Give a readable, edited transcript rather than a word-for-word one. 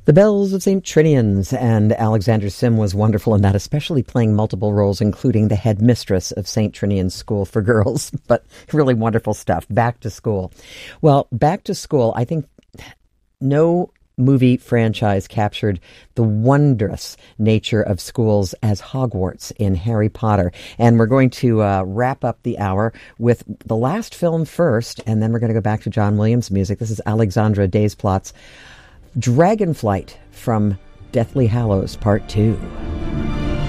The Bells of St. Trinian's, and Alexander Sim was wonderful in that, especially playing multiple roles, including the headmistress of St. Trinian's School for Girls. But really wonderful stuff. Back to School. Well, Back to School, I think no movie franchise captured the wondrous nature of schools as Hogwarts in Harry Potter. And we're going to wrap up the hour with the last film first, and then we're going to go back to John Williams' music. This is Alexandra Desplat's Dragonflight from Deathly Hallows Part 2.